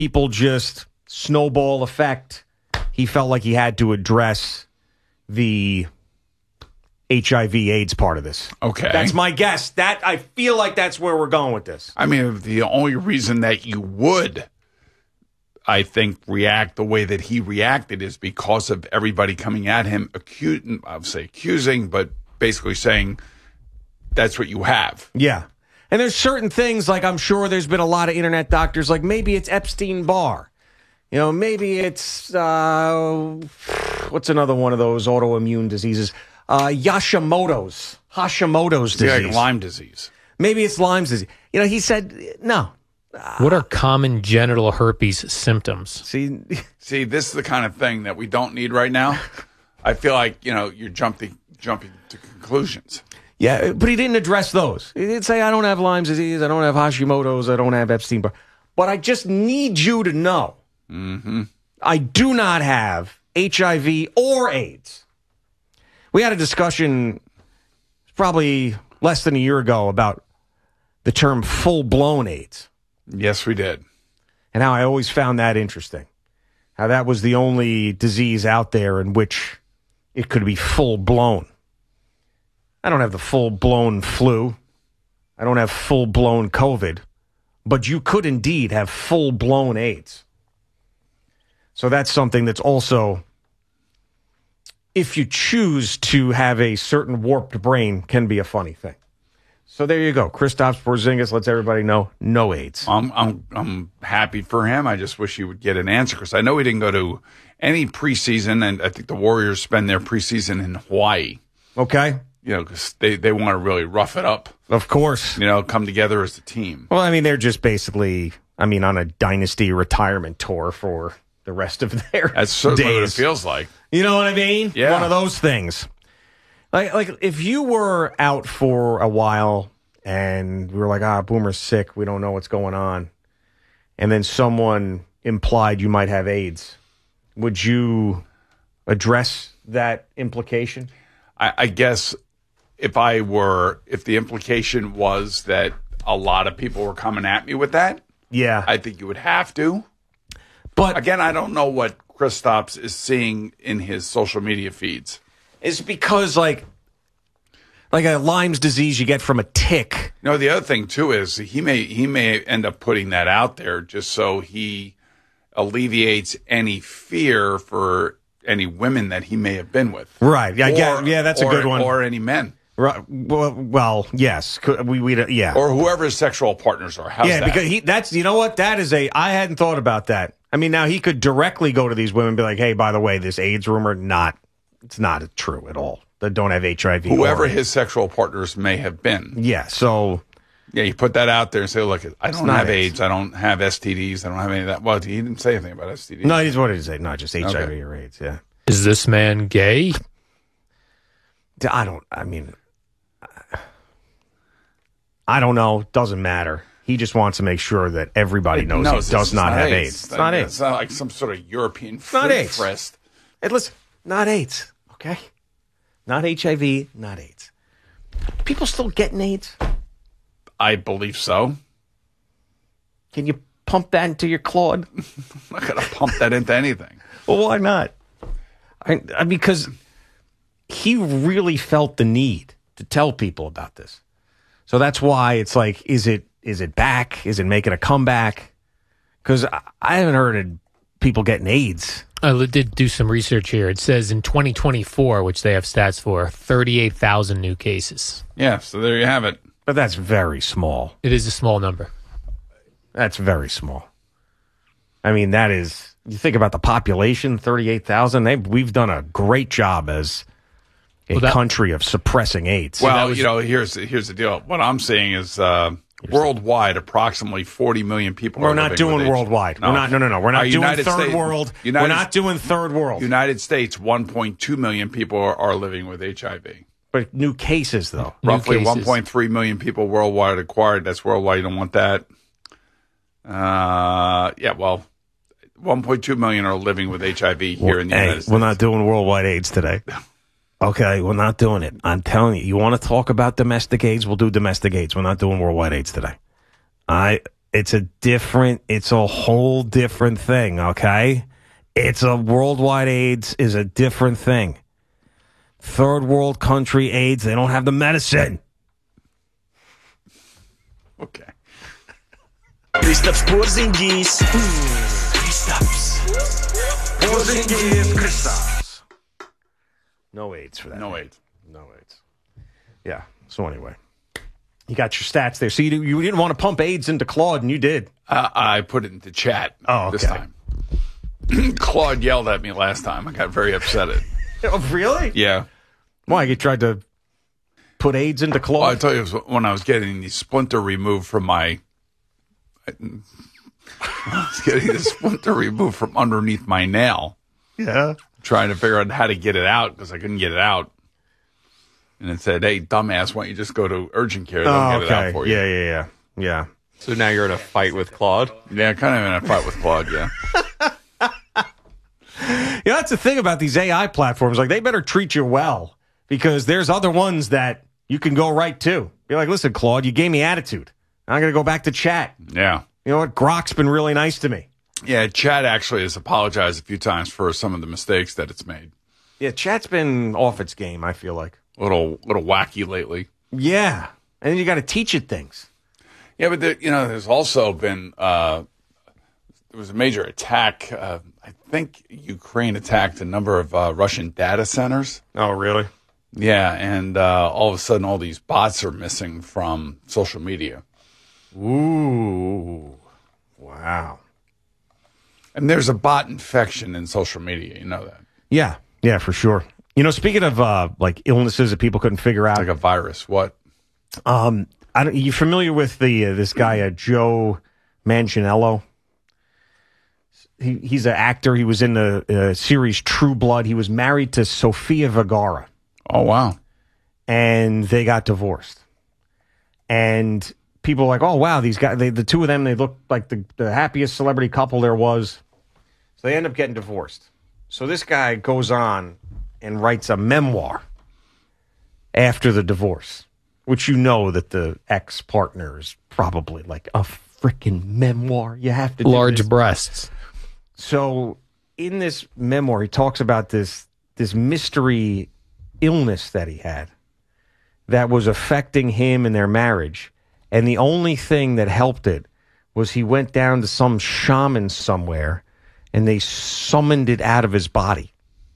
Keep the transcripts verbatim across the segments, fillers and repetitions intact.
people just snowball effect. He felt like he had to address the H I V AIDS part of this. Okay. That's my guess. That I feel like that's where we're going with this. I mean, the only reason that you would, I think, react the way that he reacted is because of everybody coming at him, accusing, I would say accusing, but basically saying that's what you have. Yeah. And there's certain things, like I'm sure there's been a lot of internet doctors, like maybe it's Epstein-Barr. You know, maybe it's, uh, what's another one of those autoimmune diseases? Uh, Hashimoto's. Hashimoto's disease. Yeah, like Lyme disease. Maybe it's Lyme's disease. You know, he said, no. What are common genital herpes symptoms? See, See, this is the kind of thing that we don't need right now. I feel like, you know, you're jumping, jumping to conclusions. Yeah, but he didn't address those. He didn't say, I don't have Lyme's disease, I don't have Hashimoto's, I don't have Epstein-Barr. But I just need you to know, mm-hmm. I do not have H I V or AIDS. We had a discussion probably less than a year ago about the term full-blown AIDS. Yes, we did. And how I always found that interesting. How that was the only disease out there in which it could be full-blown. I don't have the full-blown flu. I don't have full-blown COVID. But you could indeed have full-blown AIDS. So that's something that's also, if you choose to have a certain warped brain, can be a funny thing. So there you go. Kristaps Porzingis lets everybody know, no AIDS. I'm I'm I'm happy for him. I just wish he would get an answer because I know he didn't go to any preseason, and I think the Warriors spend their preseason in Hawaii. Okay. You know, because they, they want to really rough it up. Of course. You know, come together as a team. Well, I mean, they're just basically, I mean, on a dynasty retirement tour for the rest of their That's certainly days. what it feels like. You know what I mean? Yeah. One of those things. Like, like if you were out for a while and we were like, ah, Boomer's sick, we don't know what's going on, and then someone implied you might have AIDS, would you address that implication? I, I guess if I were, if the implication was that a lot of people were coming at me with that, Yeah. I think you would have to. But Again, I don't know what Kristaps is seeing in his social media feeds. it's because, like, like a Lyme's disease you get from a tick. You know, the other thing too is he may he may end up putting that out there just so he alleviates any fear for any women that he may have been with. Right. Yeah, I Or- get, yeah, that's a or- good one. Or any men. Right. Well, well, yes. Could- We, we, yeah. Or whoever his sexual partners are. How's yeah, that? because he, that's, you know what? That is a, I hadn't thought about that. I mean, now he could directly go to these women and be like, hey, by the way, this AIDS rumor, not, it's not true at all. They don't have H I V. Whoever or, his sexual partners may have been. Yeah, so. Yeah, you put that out there and say, look, I don't not have AIDS. AIDS. I don't have S T Ds. I don't have any of that. Well, he didn't say anything about S T Ds. No, he's what did he say? Not just H I V Okay. or AIDS, yeah. Is this man gay? I don't, I mean, I don't know. Doesn't matter. He just wants to make sure that everybody knows No, he it's- does it's not have AIDS. It's not AIDS. It's not like some sort of European not fruit AIDS. fest. Hey, listen, not AIDS, okay? Not H I V, not AIDS. People still getting AIDS? I believe so. Can you pump that into your Claude? I'm not going to pump that into anything. Well, why not? I, I, because he really felt the need to tell people about this. So that's why it's like, is it is it back? Is it making a comeback? Because I, I haven't heard of people getting AIDS. I did do some research here. It says in twenty twenty-four, which they have stats for, thirty-eight thousand new cases. Yeah, so there you have it. But that's very small. It is a small number. That's very small. I mean, that is, you think about the population, thirty-eight thousand, we've done a great job as a Well, that- country of suppressing AIDS. Well, was- you know, here's here's the deal. What I'm saying is uh, worldwide, approximately forty million people We're are not living with doing H- worldwide. We're not, no, no, no. We're not Our doing United third States- world. United- We're not doing third world. United States, one point two million people are, are living with H I V. But new cases, though. New Roughly cases. one point three million people worldwide acquired. That's worldwide. You don't want that. Uh, yeah, well, one point two million are living with H I V here in the Hey, United States. we're not doing worldwide AIDS today. Okay, we're not doing it. I'm telling you. You want to talk about domestic AIDS? We'll do domestic AIDS. We're not doing worldwide AIDS today. I It's a different, it's a whole different thing, okay? It's a worldwide AIDS is a different thing. Third world country AIDS, they don't have the medicine. Okay. Kristaps Porzingis. Kristaps. Porzingis, Kristaps. No AIDS for that. No man. AIDS. No AIDS. Yeah. So anyway, you got your stats there. So you, you didn't want to pump AIDS into Claude, and you did. Uh, I put it into chat Oh, okay. this time. Claude yelled at me last time. I got very upset. At Oh, really? Yeah. Why? You tried to put AIDS into Claude? Well, I tell you, it was when I was getting the splinter removed from my... I was getting the splinter removed from underneath my nail. Yeah. Trying to figure out how to get it out because I couldn't get it out. And it said, hey, dumbass, why don't you just go to urgent care? They'll Oh, get it out okay. for you. Yeah, yeah, yeah. Yeah. So now you're in a fight with Claude? Yeah, kind of in a fight with Claude, yeah. You know, that's the thing about these A I platforms. Like, they better treat you well because there's other ones that you can go right to. Be like, listen, Claude, you gave me attitude. I'm going to go back to chat. Yeah. You know what? Grok's been really nice to me. Yeah, Chad actually has apologized a few times for some of the mistakes that it's made. Yeah, chat's been off its game, I feel like. A little, little wacky lately. Yeah. And then you got to teach it things. Yeah, but there, you know, there's also been uh, there was a major attack. Uh, I think Ukraine attacked a number of uh, Russian data centers. Oh, really? Yeah, and uh, all of a sudden, all these bots are missing from social media. Ooh. Wow. And there's a bot infection in social media. You know that. Yeah. Yeah, for sure. You know, speaking of uh, like illnesses that people couldn't figure out, Like a virus. What? um, I don't, you familiar with the uh, this guy uh, Joe Manganiello? He he's an actor. He was in the uh, series True Blood. He was married to Sofia Vergara, Oh, wow. and they got divorced. And people are like, oh wow, these guys, they, the two of them, they look like the, the happiest celebrity couple there was. So they end up getting divorced. So this guy goes on and writes a memoir after the divorce, which you know that the ex-partner is probably like a freaking memoir. You have to do Large this. breasts. So in this memoir, he talks about this this mystery illness that he had that was affecting him and their marriage. And the only thing that helped it was he went down to some shaman somewhere and they summoned it out of his body.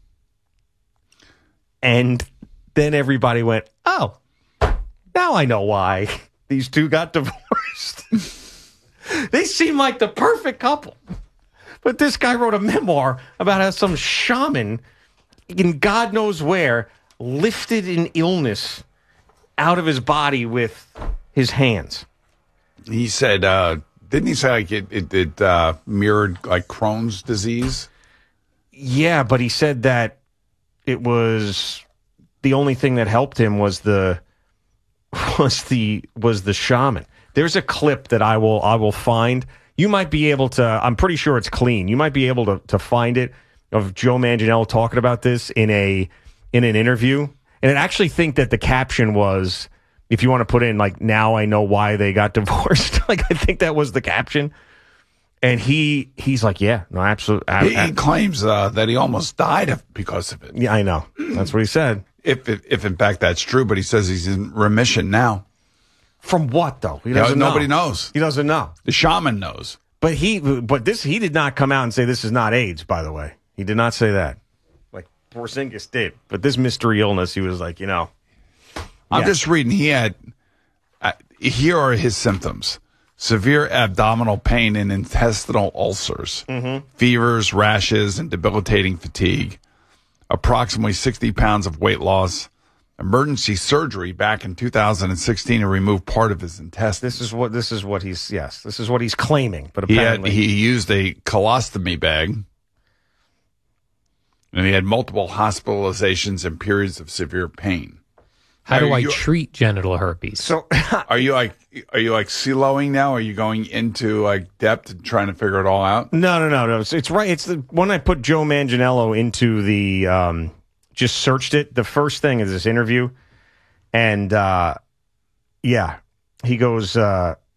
And then everybody went, oh, now I know why these two got divorced. They seem like the perfect couple. But this guy wrote a memoir about how some shaman in God knows where lifted an illness out of his body with his hands. He said, uh, didn't he say like it, it, it uh, mirrored like Crohn's disease? Yeah, but he said that it was the only thing that helped him was the was the was the shaman. There's a clip that I will I will find. You might be able to, I'm pretty sure it's clean. You might be able to to find it of Joe Manganiello talking about this in a in an interview. And I actually think that the caption was, if you want to put in like, now I know why they got divorced. Like, I think that was the caption. And he he's like, yeah, no, absolutely. He, he claims uh, that he almost died of, because of it. Yeah, I know. That's what he said. If, if if in fact that's true, but he says he's in remission now. From what though? He You know, doesn't know. nobody knows. He doesn't know. The shaman knows. But he, but this, he did not come out and say this is not AIDS. By the way, he did not say that. Like Porzingis did. But this mystery illness, he was like, you know. I'm Yeah. just reading. He had. Uh, here are his symptoms: severe abdominal pain and intestinal ulcers, Mm-hmm. fevers, rashes, and debilitating fatigue. Approximately sixty pounds of weight loss. Emergency surgery back in two thousand sixteen to remove part of his intestines. This is what this is what he's yes. This is what he's claiming. But He had apparently, he used a colostomy bag, and he had multiple hospitalizations and periods of severe pain. How do Are I you- treat genital herpes? so Are you like are you like siloing now? Are you going into like depth and trying to figure it all out? no, no, no, no. It's, it's right. It's the when I put Joe Manganiello into the um, just searched it. The first thing is this interview, and uh, yeah, he goes. Uh,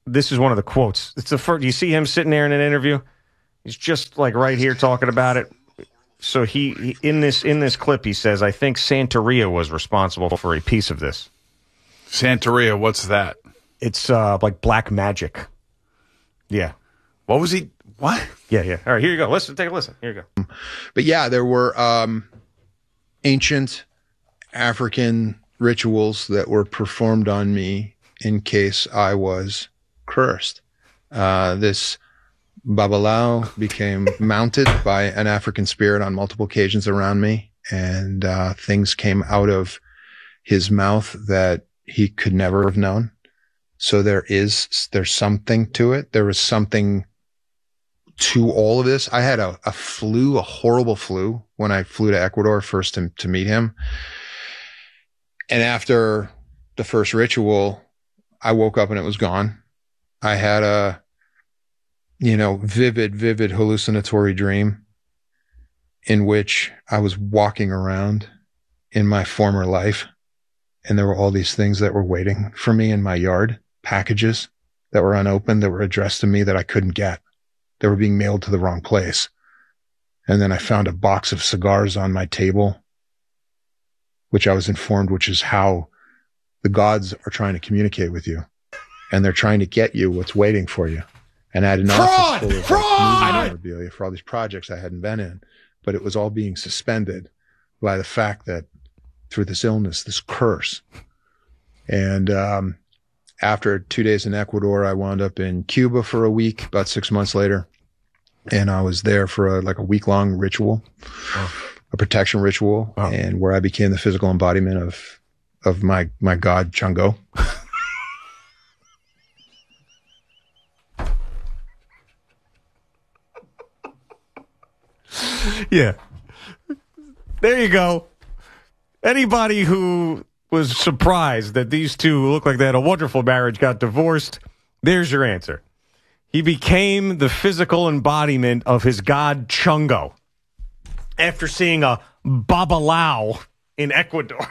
this is one of the quotes. It's the first. You see him sitting there in an interview. He's just like right here talking about it. So he, he in this in this clip he says, "I think Santeria was responsible for a piece of this." Santeria, what's that? It's uh, like black magic. Yeah. What was he? What? Yeah, yeah. All right, here you go. Listen, take a listen. Here you go. But yeah, there were um, ancient African rituals that were performed on me in case I was cursed. Uh, this Babalao became mounted by an African spirit on multiple occasions around me, and uh, things came out of his mouth that he could never have known. So there is, there's something to it. There was something to all of this. I had a, a flu, a horrible flu when I flew to Ecuador first to, to meet him. And after the first ritual, I woke up and it was gone. I had a, you know, vivid, vivid hallucinatory dream in which I was walking around in my former life. And there were all these things that were waiting for me in my yard, packages that were unopened, that were addressed to me that I couldn't get. They were being mailed to the wrong place. And then I found a box of cigars on my table, which I was informed, which is how the gods are trying to communicate with you. And they're trying to get you what's waiting for you. And I had an Fraud! office full of Fraud! like, movie memorabilia for all these projects I hadn't been in, but it was all being suspended by the fact that through this illness, this curse. And um, after two days in Ecuador, I wound up in Cuba for a week, about six months later. And I was there for a, like a week long ritual, oh. a protection ritual, oh. and where I became the physical embodiment of, of my, my god, Chungo. Yeah. There you go. Anybody who was surprised that these two look like they had a wonderful marriage got divorced, there's your answer. He became the physical embodiment of his god Chungo after seeing a Babalao in Ecuador.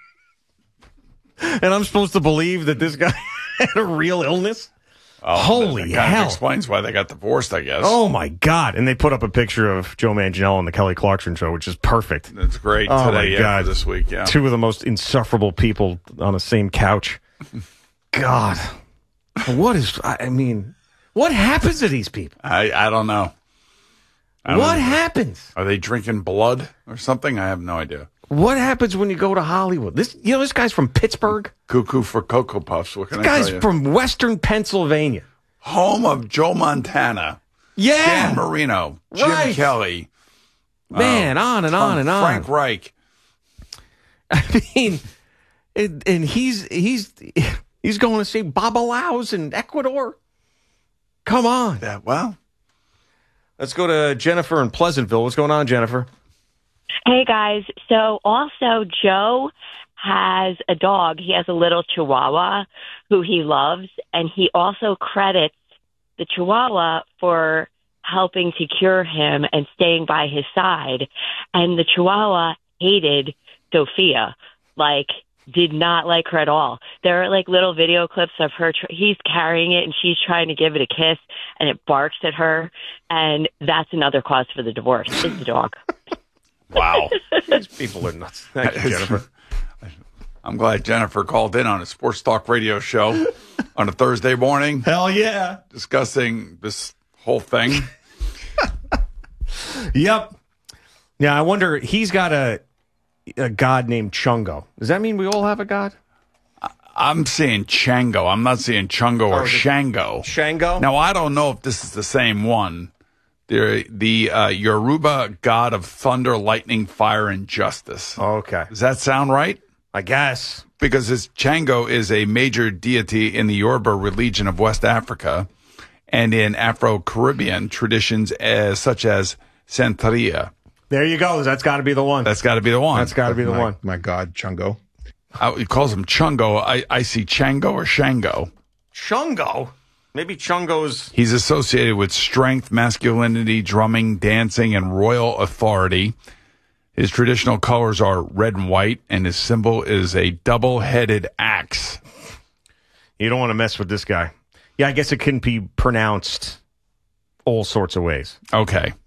And I'm supposed to believe that this guy had a real illness? Oh, Holy that kind hell. of explains why they got divorced, I guess. Oh, my God. And they put up a picture of Joe Manganiello on the Kelly Clarkson show, which is perfect. That's great. Oh, Today, my yeah, God. for this week, yeah. Two of the most insufferable people on the same couch. God. What is, I mean, what happens to these people? I, I don't know. I don't what know. happens? Are they drinking blood or something? I have no idea. What happens when you go to Hollywood? This, you know, this guy's from Pittsburgh. Cuckoo for Cocoa Puffs. What can This I tell guy's you? from Western Pennsylvania. Home of Joe Montana. Yeah. Dan Marino. Jim Right. Kelly. Man, uh, on and on and on. Frank Reich. I mean, and, and he's he's he's going to see Babalaos in Ecuador. Come on. Yeah, well. Let's go to Jennifer in Pleasantville. What's going on, Jennifer? Hey, guys. So also, Joe has a dog. He has a little Chihuahua who he loves, and he also credits the Chihuahua for helping to cure him and staying by his side. And the Chihuahua hated Sophia, like, did not like her at all. There are, like, little video clips of her. Tr- he's carrying it, and she's trying to give it a kiss, and it barks at her. And that's another cause for the divorce, is the dog. Wow. These people are nuts. Thank you, Jennifer. I'm glad Jennifer called in on a sports talk radio show on a Thursday morning. Hell yeah. Discussing this whole thing. Yep. Yeah, I wonder, he's got a a god named Chungo. Does that mean we all have a god? I'm seeing Chango. I'm not seeing Chungo or Oh, Shango. Shango? Now, I don't know if this is the same one. The, the uh, Yoruba god of thunder, lightning, fire, and justice. Okay. Does that sound right? I guess. Because his Chango is a major deity in the Yoruba religion of West Africa and in Afro-Caribbean traditions as, such as Santeria. There you go. That's got to be the one. That's got to be the one. That's got to be the my, one. My god, Chungo. Uh, he calls him Chungo. I, I see Chango or Shango. Chungo? Maybe Chungo's... He's associated with strength, masculinity, drumming, dancing, and royal authority. His traditional colors are red and white, and his symbol is a double-headed axe. You don't want to mess with this guy. Yeah, I guess it can be pronounced all sorts of ways. Okay.